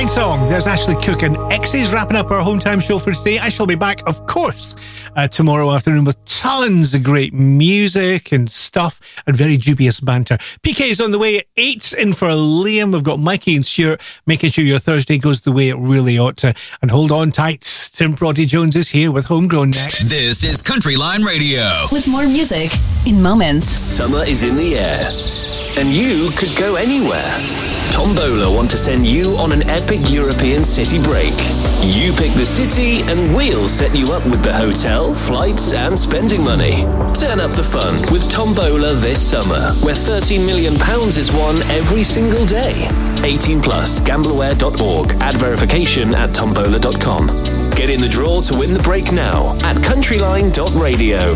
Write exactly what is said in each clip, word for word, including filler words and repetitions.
Fine song. There's Ashley Cook and X's wrapping up our home time show for today. I shall be back, of course, uh, tomorrow afternoon with tons of great music and stuff and very dubious banter. P K's on the way at eight in for Liam. We've got Mikey and Stuart making sure your Thursday goes the way it really ought to. And hold on tight. Tim Proddy Jones is here with Homegrown next. This is Country Line Radio. With more music in moments. Summer is in the air, and you could go anywhere. Tombola want to send you on an epic European city break. You pick the city and we'll set you up with the hotel, flights and spending money. Turn up the fun with Tombola this summer, where thirteen million pounds is won every single day. eighteen plus, gambleware dot org. Add verification at tombola dot com. Get in the draw to win the break now at countryline dot radio.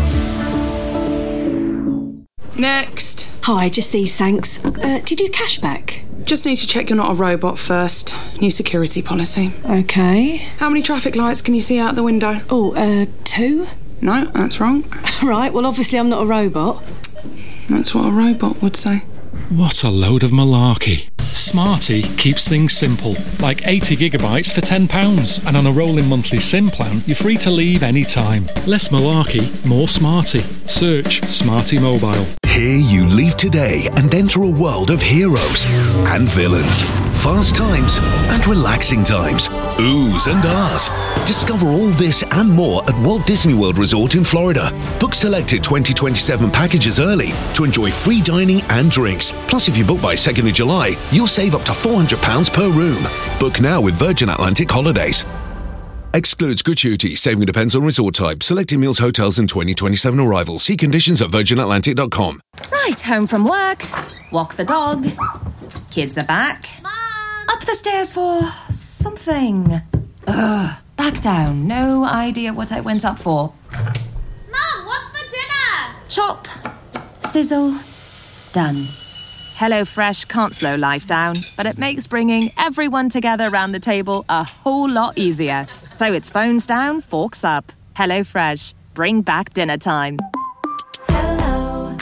Next. Hi, just these, thanks. Uh, do you do cashback? Just need to check you're not a robot first. New security policy. Okay. How many traffic lights can you see out the window? Oh, uh, two? No, that's wrong. Right, well, obviously I'm not a robot. That's what a robot would say. What a load of malarkey. Smarty keeps things simple, like eighty gigabytes for ten pounds, and on a rolling monthly SIM plan, you're free to leave any time. Less malarkey, more Smarty. Search Smarty Mobile. Here you leave today and enter a world of heroes and villains, fast times and relaxing times, oohs and ahs. Discover all this and more at Walt Disney World Resort in Florida. Book selected twenty twenty-seven packages early to enjoy free dining and drinks. Plus, if you book by second of July, you'll save up to four hundred pounds per room. Book now with Virgin Atlantic Holidays. Excludes gratuity. Saving depends on resort type. Selected meals, hotels and twenty twenty-seven arrivals. See conditions at virgin atlantic dot com. Right, home from work. Walk the dog. Kids are back. Mom! Up the stairs for something. Ugh. Back down. No idea what I went up for. Mom, what's for dinner? Chop. Sizzle. Done. HelloFresh can't slow life down, but it makes bringing everyone together around the table a whole lot easier. So it's phones down, forks up. HelloFresh. Bring back dinner time. Hello.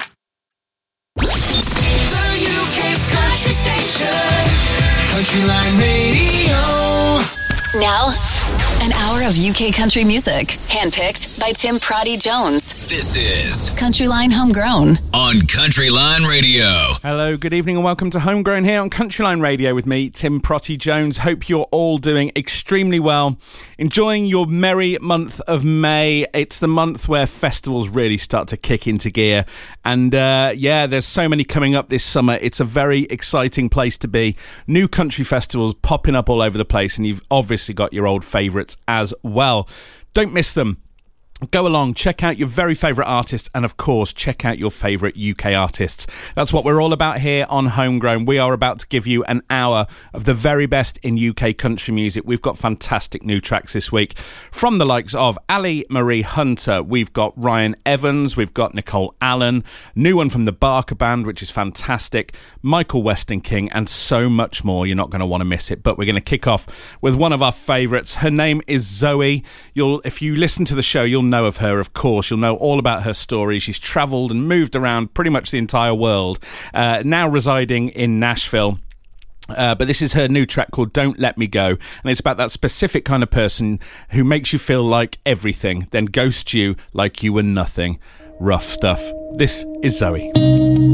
The U K's country station, Country Line Radio. Now, an hour of U K country music, handpicked by Tim Proddy Jones. This is Country Line Homegrown on Country Line Radio. Hello, good evening and welcome to Homegrown here on Country Line Radio with me, Tim Proddy Jones. Hope you're all doing extremely well. Enjoying your merry month of May. It's the month where festivals really start to kick into gear. And uh, yeah, there's so many coming up this summer. It's a very exciting place to be. New country festivals popping up all over the place, and you've obviously got your old favourites as well. Don't miss them. Go along, check out your very favourite artists, and of course, check out your favourite U K artists. That's what we're all about here on Homegrown. We are about to give you an hour of the very best in U K country music. We've got fantastic new tracks this week from the likes of Ali Marie Hunter. We've got Ryan Evans. We've got Nicole Allen. New one from the Barker Band, which is fantastic. Michael Weston King, and so much more. You're not going to want to miss it. But we're going to kick off with one of our favourites. Her name is Zoe. You'll, if you listen to the show, you'll know of her, of course. You'll know all about her story. She's travelled and moved around pretty much the entire world, uh, now residing in Nashville. Uh, but this is her new track called Don't Let Me Go, and it's about that specific kind of person who makes you feel like everything, then ghosts you like you were nothing. Rough stuff. This is Zoe.